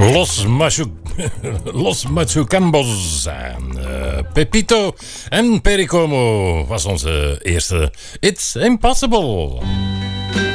Los Machucambos en Pepito en Pericomo was onze eerste It's Impossible.